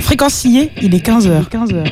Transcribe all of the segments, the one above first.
Fréquence sillée, il est 15h.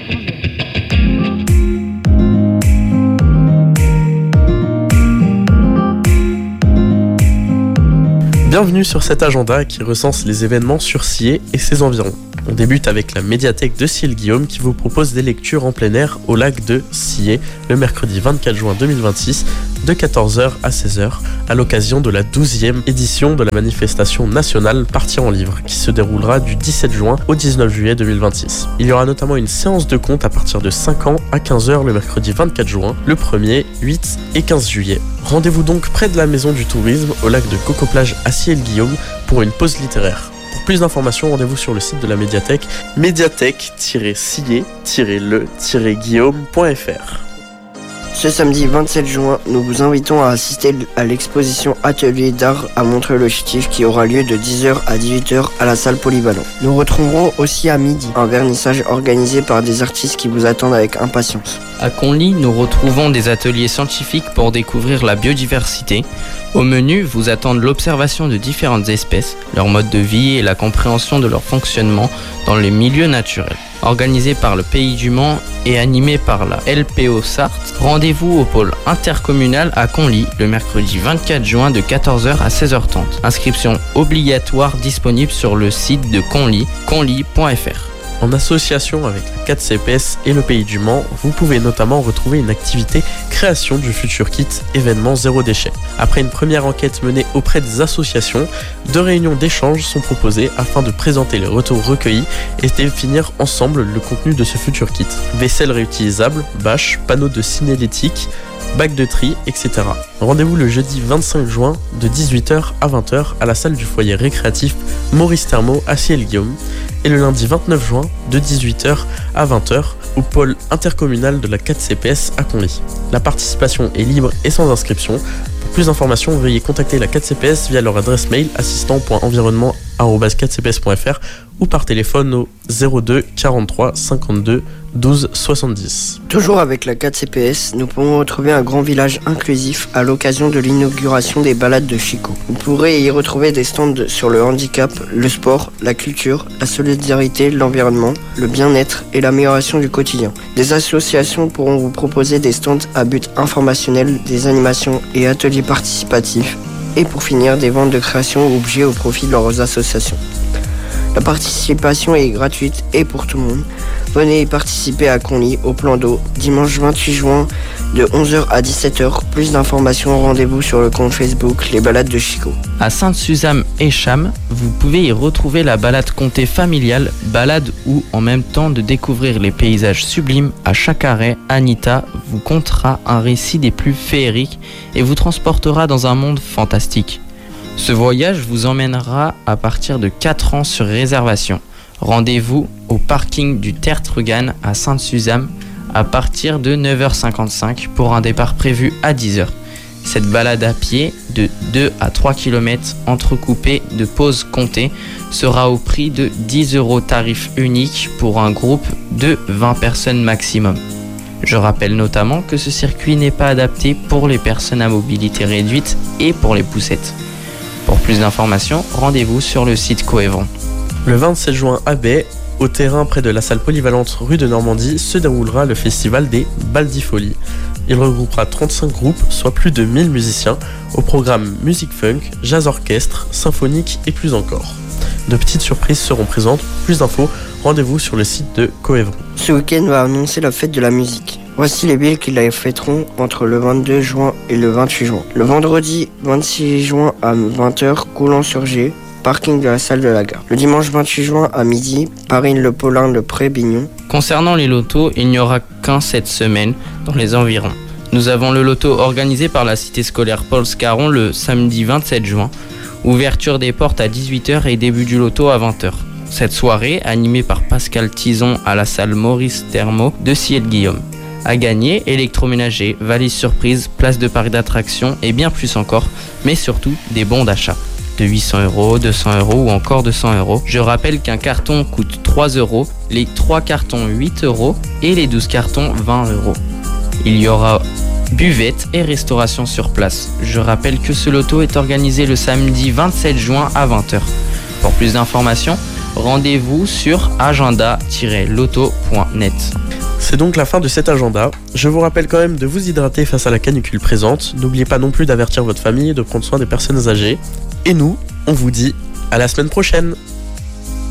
Bienvenue sur cet agenda qui recense les événements sur Sillé et ses environs. On débute avec la médiathèque de Sillé-le-Guillaume qui vous propose des lectures en plein air au lac de Sillé le mercredi 24 juin 2026 de 14h à 16h à l'occasion de la 12e édition de la manifestation nationale Partir en livre qui se déroulera du 17 juin au 19 juillet 2026. Il y aura notamment une séance de conte à partir de 5 ans à 15h le mercredi 24 juin, le 1er, 8 et 15 juillet. Rendez-vous donc près de la maison du tourisme au lac de Coco-Plage à Sillé-le-Guillaume pour une pause littéraire. Pour plus d'informations, rendez-vous sur le site de la médiathèque médiathèque-sillé-le-guillaume.fr. Ce samedi 27 juin, nous vous invitons à assister à l'exposition Atelier d'art à Montreuil-le-Chétif qui aura lieu de 10h à 18h à la salle polyvalente. Nous retrouverons aussi à midi un vernissage organisé par des artistes qui vous attendent avec impatience. À Conly, nous retrouvons des ateliers scientifiques pour découvrir la biodiversité. Au menu, vous attendent l'observation de différentes espèces, leur mode de vie et la compréhension de leur fonctionnement dans les milieux naturels. Organisé par le Pays du Mans et animé par la LPO Sarthe, rendez-vous au pôle intercommunal à Conly le mercredi 24 juin de 14h à 16h30. Inscription obligatoire disponible sur le site de Conly, conly.fr. En association avec la 4CPS et le Pays du Mans, vous pouvez notamment retrouver une activité création du futur kit événement zéro déchet. Après une première enquête menée auprès des associations, 2 réunions d'échange sont proposées afin de présenter les retours recueillis et définir ensemble le contenu de ce futur kit. Vaisselle réutilisable, bâches, panneaux de signalétique, bac de tri, etc. Rendez-vous le jeudi 25 juin de 18h à 20h à la salle du foyer récréatif Maurice Thermo à Sillé-le-Guillaume et le lundi 29 juin de 18h à 20h au pôle intercommunal de la 4CPS à Conly. La participation est libre et sans inscription. Pour plus d'informations, veuillez contacter la 4CPS via leur adresse mail assistant.environnement@4cps.fr ou par téléphone au 02 43 52 12 70. Toujours avec la 4CPS, nous pourrons retrouver un grand village inclusif à l'occasion de l'inauguration des balades de Chico. Vous pourrez y retrouver des stands sur le handicap, le sport, la culture, la solidarité, l'environnement, le bien-être et l'amélioration du quotidien. Des associations pourront vous proposer des stands à but informationnel, des animations et ateliers participatifs et pour finir des ventes de créations ou objets au profit de leurs associations. La participation est gratuite et pour tout le monde. Venez y participer à Conly au plan d'eau dimanche 28 juin de 11h à 17h. Plus d'informations, rendez-vous sur le compte Facebook Les Balades de Chico. À Sainte-Suzanne et Cham, vous pouvez y retrouver la balade comté familiale, balade où, en même temps de découvrir les paysages sublimes, à chaque arrêt, Anita vous contera un récit des plus féeriques et vous transportera dans un monde fantastique. Ce voyage vous emmènera à partir de 4 ans sur réservation. Rendez-vous au parking du Tertre-Gannes à Sainte-Suzanne à partir de 9h55 pour un départ prévu à 10h. Cette balade à pied de 2 à 3 km entrecoupée de pauses comptées sera au prix de 10 € tarif unique pour un groupe de 20 personnes maximum. Je rappelle notamment que ce circuit n'est pas adapté pour les personnes à mobilité réduite et pour les poussettes. Pour plus d'informations, rendez-vous sur le site Coévron. Le 27 juin à Baie, au terrain près de la salle polyvalente rue de Normandie, se déroulera le festival des Baldifolies. Il regroupera 35 groupes, soit plus de 1000 musiciens, au programme musique funk, jazz orchestre, symphonique et plus encore. De petites surprises seront présentes. Pour plus d'infos, rendez-vous sur le site de Coévron. Ce week-end va annoncer la fête de la musique. Voici les villes qui la fêteront entre le 22 juin et le 28 juin. Le vendredi 26 juin à 20h, Coulan-sur-Gé, parking de la salle de la gare. Le dimanche 28 juin à midi, Paris-le-Paulin, le Pré-Bignon. Concernant les lotos, il n'y aura qu'un cette semaine dans les environs. Nous avons le loto organisé par la cité scolaire Paul Scarron le samedi 27 juin. Ouverture des portes à 18h et début du loto à 20h. Cette soirée, animée par Pascal Tison à la salle Maurice Thermo de Sillé-le-Guillaume. À gagner, électroménager, valise surprise, place de parc d'attractions et bien plus encore, mais surtout des bons d'achat. De 800 €, 200 € ou encore 200 €. Je rappelle qu'un carton coûte 3 €, les 3 cartons 8 € et les 12 cartons 20 €. Il y aura buvette et restauration sur place. Je rappelle que ce loto est organisé le samedi 27 juin à 20h. Pour plus d'informations, Rendez-vous sur agenda-loto.net. C'est donc la fin de cet agenda. Je vous rappelle quand même de vous hydrater face à la canicule présente. N'oubliez pas non plus d'avertir votre famille et de prendre soin des personnes âgées. Et nous, on vous dit à la semaine prochaine.